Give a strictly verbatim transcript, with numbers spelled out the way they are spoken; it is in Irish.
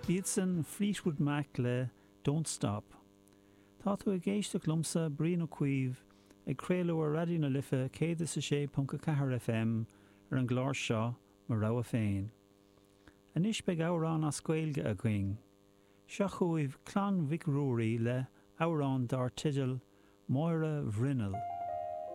Bíodsan Fleetwood Mac le Don't Stop. Tá tú a géisteach lumsa bríon ó cuimh ag créalú ar radio na lifa céad sa sé punca cahar F M ar an gláir seo mar rá a féin. Anis beag árán as scoilge a gcuing. Seo chuaibh clan Vic Rory le árán dar tidir Moira Vrinel.